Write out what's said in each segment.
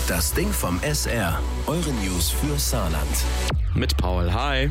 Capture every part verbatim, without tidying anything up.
Das Ding vom S R. Eure News für Saarland. Mit Paul, hi.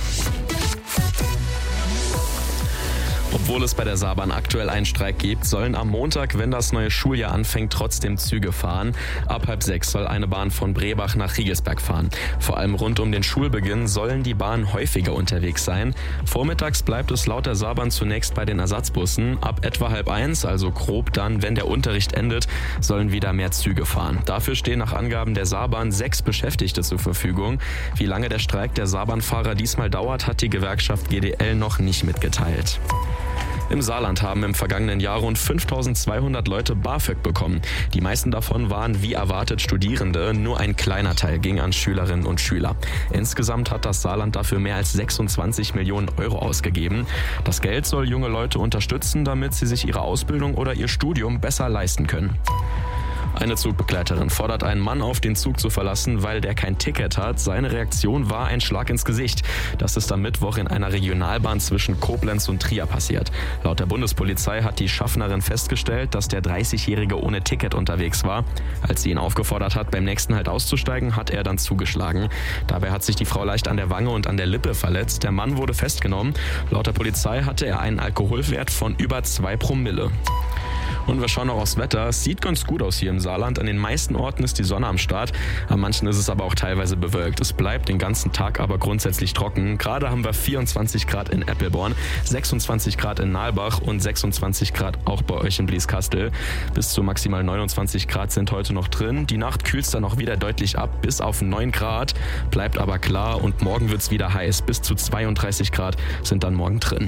Obwohl es bei der Saarbahn aktuell einen Streik gibt, sollen am Montag, wenn das neue Schuljahr anfängt, trotzdem Züge fahren. Ab halb sechs soll eine Bahn von Brebach nach Riegelsberg fahren. Vor allem rund um den Schulbeginn sollen die Bahnen häufiger unterwegs sein. Vormittags bleibt es laut der Saarbahn zunächst bei den Ersatzbussen. Ab etwa halb eins, also grob dann, wenn der Unterricht endet, sollen wieder mehr Züge fahren. Dafür stehen nach Angaben der Saarbahn sechs Beschäftigte zur Verfügung. Wie lange der Streik der Saarbahnfahrer diesmal dauert, hat die Gewerkschaft G D L noch nicht mitgeteilt. Im Saarland haben im vergangenen Jahr rund fünftausendzweihundert Leute BAföG bekommen. Die meisten davon waren wie erwartet Studierende, nur ein kleiner Teil ging an Schülerinnen und Schüler. Insgesamt hat das Saarland dafür mehr als sechsundzwanzig Millionen Euro ausgegeben. Das Geld soll junge Leute unterstützen, damit sie sich ihre Ausbildung oder ihr Studium besser leisten können. Eine Zugbegleiterin fordert einen Mann auf, den Zug zu verlassen, weil der kein Ticket hat. Seine Reaktion war ein Schlag ins Gesicht. Das ist am Mittwoch in einer Regionalbahn zwischen Koblenz und Trier passiert. Laut der Bundespolizei hat die Schaffnerin festgestellt, dass der dreißigjährige ohne Ticket unterwegs war. Als sie ihn aufgefordert hat, beim nächsten Halt auszusteigen, hat er dann zugeschlagen. Dabei hat sich die Frau leicht an der Wange und an der Lippe verletzt. Der Mann wurde festgenommen. Laut der Polizei hatte er einen Alkoholwert von über zwei Promille. Und wir schauen noch aufs Wetter. Es sieht ganz gut aus hier im Saarland. An den meisten Orten ist die Sonne am Start. An manchen ist es aber auch teilweise bewölkt. Es bleibt den ganzen Tag aber grundsätzlich trocken. Gerade haben wir vierundzwanzig Grad in Eppelborn, sechsundzwanzig Grad in Nalbach und sechsundzwanzig Grad auch bei euch in Blieskastel. Bis zu maximal neunundzwanzig Grad sind heute noch drin. Die Nacht kühlt dann auch wieder deutlich ab, bis auf neun Grad. Bleibt aber klar und morgen wird es wieder heiß. Bis zu zweiunddreißig Grad sind dann morgen drin.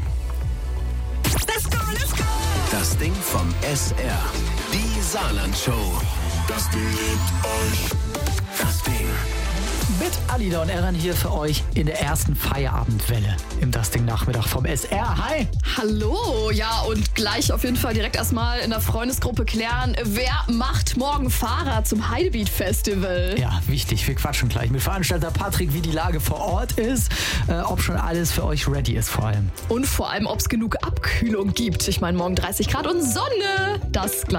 Let's go, let's go! Das Ding vom S R. Die Saarland-Show. Das Ding liebt euch. Das Ding. Mit Alida und Eran hier für euch in der ersten Feierabendwelle im Das Ding Nachmittag vom S R. Hi! Hallo! Ja, und gleich auf jeden Fall direkt erstmal in der Freundesgruppe klären, wer macht morgen Fahrer zum Heidebeat Festival? Ja, wichtig. Wir quatschen gleich mit Veranstalter Patrick, wie die Lage vor Ort ist, äh, ob schon alles für euch ready ist vor allem. Und vor allem, ob es genug Abkühlung gibt. Ich meine, morgen dreißig Grad und Sonne. Das gleich.